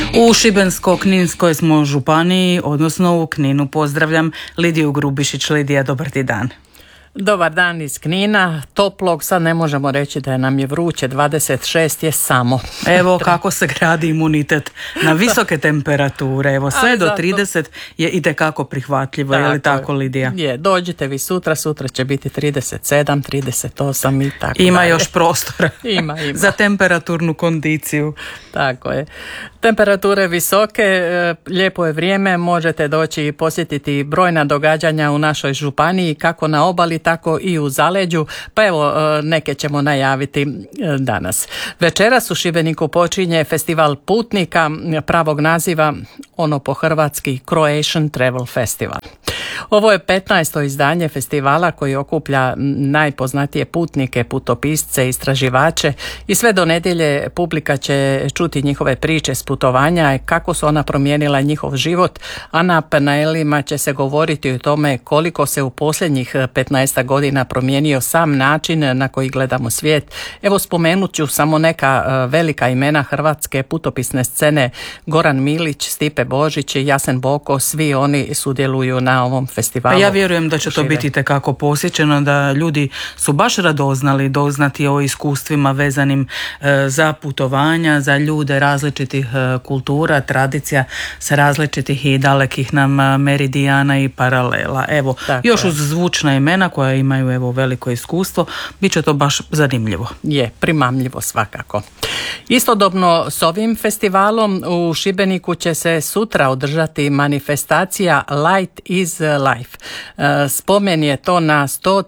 U Šibensko-kninskoj smo županiji, odnosno u Kninu. Pozdravljam Lidiju Grubišić. Lidija, dobar ti dan. Dobar dan iz Knina, toplog, sad ne možemo reći da nam je vruće, 26 je samo. Evo kako se gradi imunitet na visoke temperature, evo sve do 30 je itekako prihvatljivo, je li tako, Lidija? Je, dođite vi sutra će biti 37, 38 i tako. Ima još prostora ima. Za temperaturnu kondiciju. Tako je. Temperature visoke, lijepo je vrijeme, možete doći i posjetiti brojna događanja u našoj županiji, kako na obali, tako i u zaleđu, pa evo neke ćemo najaviti danas. Večeras u Šibeniku počinje festival putnika, pravog naziva ono po hrvatski Croatian Travel Festival. Ovo je 15. izdanje festivala koji okuplja najpoznatije putnike, putopisce, istraživače i sve do nedjelje publika će čuti njihove priče s putovanja, kako su ona promijenila njihov život, a na panelima će se govoriti o tome koliko se u posljednjih 15 godina promijenio sam način na koji gledamo svijet. Evo spomenut ću samo neka velika imena hrvatske putopisne scene: Goran Milić, Stipe Božić, Jasen Boko, svi oni sudjeluju na ovom festivalu. Pa ja vjerujem da će to biti tekako posjećeno, da ljudi su baš radoznali doznati o iskustvima vezanim za putovanja, za ljude različitih kultura, tradicija, sa različitih i dalekih nam meridijana i paralela. Evo, tako još uz zvučna imena koja imaju evo veliko iskustvo, bit će to baš zanimljivo. Je, primamljivo svakako. Istodobno s ovim festivalom u Šibeniku će se sutra održati manifestacija Light is Life. Spomen je to na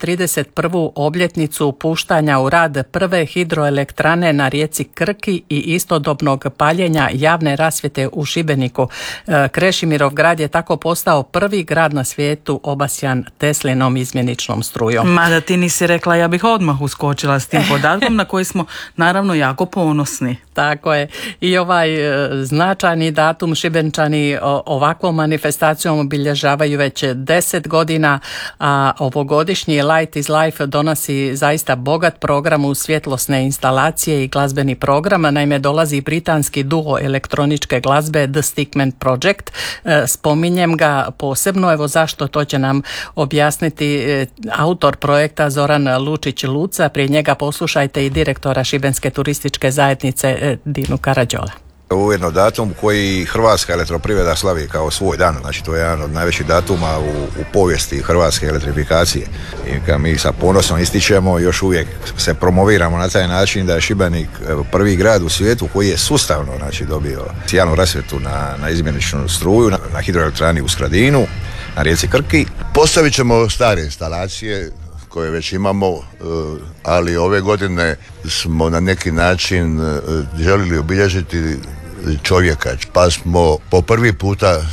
131. obljetnicu puštanja u rad prve hidroelektrane na rijeci Krki i istodobnog paljenja javne rasvjete u Šibeniku. Krešimirov grad je tako postao prvi grad na svijetu obasjan Teslinom izmjeničnom strujom. Mada ti nisi rekla, ja bih odmah uskočila s tim podatkom na koji smo naravno jako ponosni. Tako je. I ovaj značajni datum Šibenčani ovakvom manifestacijom obilježavaju već 10 godina, a ovogodišnji Light is Life donosi zaista bogat program u svjetlosne instalacije i glazbeni program. Naime, dolazi britanski duo elektroničke glazbe The Stickman Project. Spominjem ga posebno, evo zašto, to će nam objasniti autor projekta Zoran Lučić-Luca. Prije njega poslušajte i direktora Šibenske turističke zajednice Dinu Karađola. Ujedno datum koji Hrvatska elektroprivreda slavi kao svoj dan, znači to je jedan od najvećih datuma u povijesti hrvatske elektrifikacije. I kad mi sa ponosom ističemo, još uvijek se promoviramo na taj način da je Šibenik prvi grad u svijetu koji je sustavno, znači, dobio javnu rasvjetu na izmjeničnu struju, na hidroelektrani u Skradinu, na rijeci Krki. Postavit ćemo stare instalacije koje već imamo, ali ove godine smo na neki način željeli obilježiti čovjeka, pa smo po prvi puta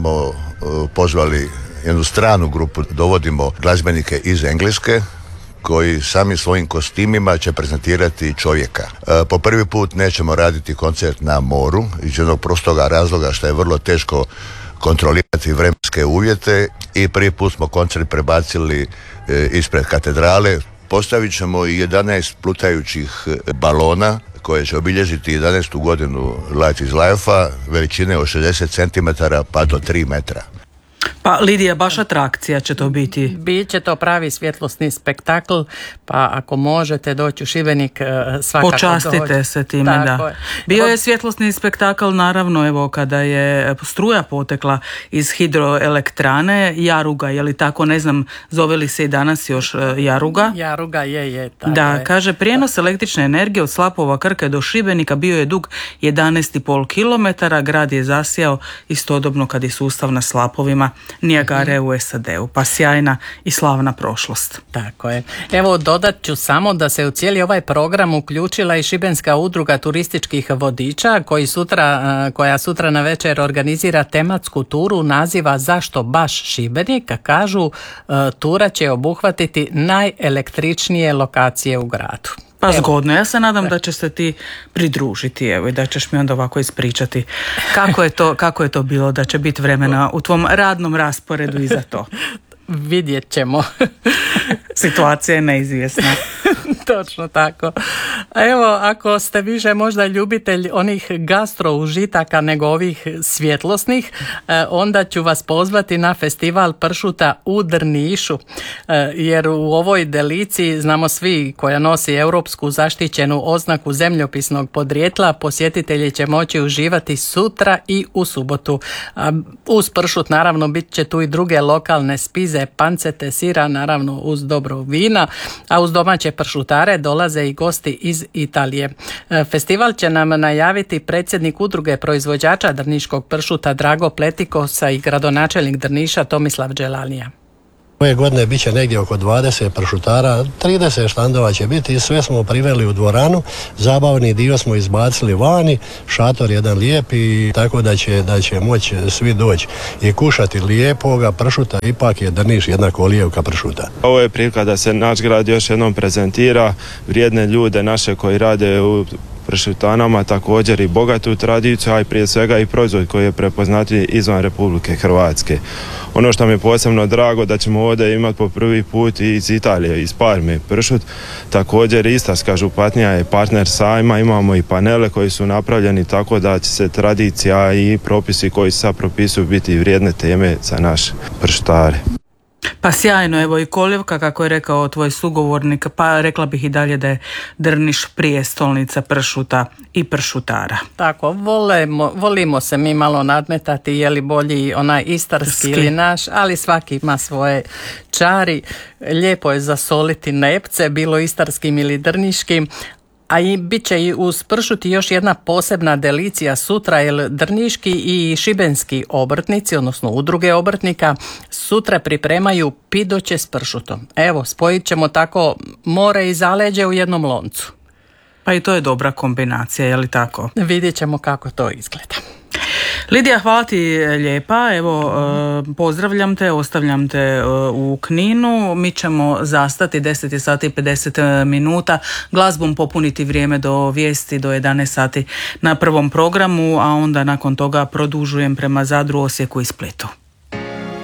pozvali jednu stranu grupu, dovodimo glazbenike iz Engleske koji sami svojim kostimima će prezentirati čovjeka. Po prvi put nećemo raditi koncert na moru iz jednog prostoga razloga što je vrlo teško kontrolirati vremenske uvjete, i prvi put smo koncert prebacili ispred katedrale. Postavit ćemo i 11 plutajućih balona koje će obilježiti 11. godinu Light is Life-a, veličine od 60 cm pa do 3 metra. Pa Lidija, baš atrakcija će to biti. Biće to pravi svjetlosni spektakl, pa ako možete doći u Šibenik, svakako počastite dođe. Se time, tako da. Je. Bio je svjetlosni spektakl, naravno, evo, kada je struja potekla iz hidroelektrane Jaruga, je li tako, ne znam, zove li se i danas još Jaruga? Jaruga je. Da, je. kaže, prijenos električne energije od Slapova Krke do Šibenika bio je dug 11,5 km, grad je zasijao istodobno kad je sustav na Slapovima Nijagare u SAD-u, pa sjajna i slavna prošlost. Tako je. Evo, dodat ću samo da se u cijeli ovaj program uključila i Šibenska udruga turističkih vodiča koja sutra na večer organizira tematsku turu naziva Zašto baš Šibenik? Kažu, tura će obuhvatiti najelektričnije lokacije u gradu. Pa zgodno, ja se nadam da će se ti pridružiti, evo, i da ćeš mi onda ovako ispričati kako je to bilo, da će biti vremena u tvom radnom rasporedu i za to. Vidjet ćemo. Situacija je neizvjesna. Točno tako. Evo, ako ste više možda ljubitelj onih gastro užitaka nego ovih svjetlosnih, onda ću vas pozvati na festival pršuta u Drnišu, jer u ovoj deliciji, znamo svi, koja nosi europsku zaštićenu oznaku zemljopisnog podrijetla, posjetitelji će moći uživati sutra i u subotu. Uz pršut naravno bit će tu i druge lokalne spize, pancete, sira, naravno uz dobro vina, a uz domaće pršutare dolaze i gosti iz Italije. Festival će nam najaviti predsjednik udruge proizvođača drniškog pršuta Drago Pletikosa i gradonačelnik Drniša Tomislav Đelalija. Ove godine bit će negdje oko 20 pršutara, 30 štandova će biti i sve smo priveli u dvoranu, zabavni dio smo izbacili vani, šator jedan lijep i tako da će moći svi doći i kušati lijepoga pršuta, ipak je Drniš jedna kolijevka pršuta. Ovo je prilika da se naš grad još jednom prezentira, vrijedne ljude naše koji rade u pršutanama, također i bogatu tradiciju, a i prije svega i proizvod koji je prepoznatljiv izvan Republike Hrvatske. Ono što mi je posebno drago da ćemo ovdje imati po prvi put i iz Italije, iz Parme pršut. Također Istarska županija je partner sajma, imamo i panele koji su napravljeni tako da će se tradicija i propisi koji se sad propisuju biti vrijedne teme za naše pršutare. Pa sjajno, evo i koljevka, kako je rekao tvoj sugovornik, pa rekla bih i dalje da je Drniš prijestolnica pršuta i pršutara. Tako, volimo se mi malo nadmetati je li bolji onaj istarski ili naš, ali svaki ima svoje čari. Lijepo je zasoliti nepce, bilo istarskim ili drniškim. A i bit će i uz pršut još jedna posebna delicija sutra, jer drniški i šibenski obrtnici, odnosno udruge obrtnika, sutra pripremaju pidoće s pršutom. Evo, spojit ćemo tako more i zaleđe u jednom loncu. Pa i to je dobra kombinacija, je li tako? Vidjet ćemo kako to izgleda. Lidija, hvala ti lijepa, evo pozdravljam te, ostavljam te u Kninu, mi ćemo zastati 10 sati i 50 minuta, glazbom popuniti vrijeme do vijesti do 11 sati na prvom programu, a onda nakon toga produžujem prema Zadru, Osijeku i Splitu.